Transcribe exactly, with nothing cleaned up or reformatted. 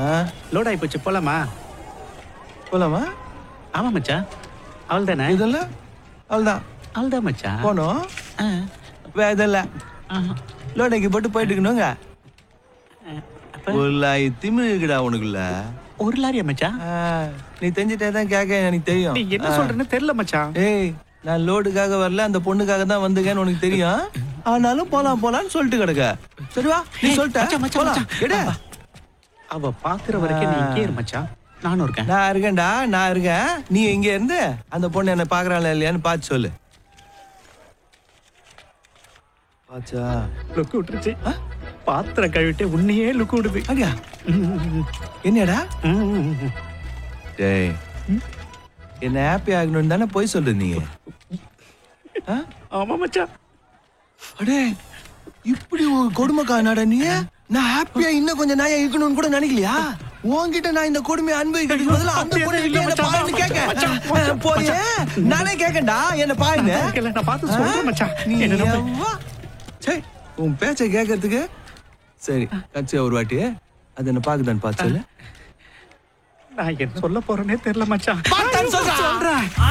Load ஆகி போச்சு, போலாமா? போலாமா? ஆமா மச்சான், அவள் தானே இதெல்லாம் அவள்தான் அவள் தான் மச்சான். போனோம் இதெல்லாம் லோடைக்கு போட்டு போயிட்டு இருக்கணுங்க. ஒரு லாய் திமிழுக்குடா உனக்குள்ள. ஒரு லாரியா மச்சான்? நீ தெரிஞ்சிட்டே தான் கேட்க எனக்கு தெரியும். நீ என்ன சொல்றேன்னு தெரியல மச்சான். ஏய், நான் லோடுக்காக வரல, அந்த பொண்ணுக்காக தான் வந்துக்கேன்னு உனக்கு தெரியும். ஆனாலும் போலாம் போலான்னு சொல்லிட்டு கிடக்க. சரிவா, நீ சொல்லிட்ட. அவ பாக்குற வரைக்கும் நீ இங்கே இரு மச்சான், நானும் இருக்கேன். நான் இருக்கேன்டா, நான் இருக்கேன். நீ எங்க இருந்து அந்த பொண்ணு என்ன பாக்குறாள் இல்லையான்னு பார்த்து சொல்லு. பாச்சா லுக்கு விட்டுருச்சு. பாத்திரம் கழுவிட்டு உன்னையே லுக்கு விடுது. அப்படியா? என்னடா? டேய், என்ன ஹாப்பி ஆகணும்னு தானே போய் சொல்லு நீ. ஆமா மச்சான். அடே, இப்படி ஒரு கொடுமைக்காரனாடா நீ. நான் ஹாப்பியா இன்னும் கொஞ்சம் நாயா இருக்கணும்னு கூட நினைக்கலையா? உன்கிட்ட நான் இந்த கொடுமையை அனுபவிக்கிறதுக்கு பதிலா அந்த பொண்ணு என்ன பாருன்னு கேட்க போய் நானே கேட்கண்டா என்ன பாருங்க. நான் பார்த்து சொல்றேன் மச்சான். சரி, உன் பேச்சை கேட்கறதுக்கு சரி கட்சியா ஒரு வாட்டி அது என்ன பாக்குதான்னு பார்த்து சொல்லு. நான் என்ன சொல்ல போறேனே தெரியல மச்சான். சொல்றேன்.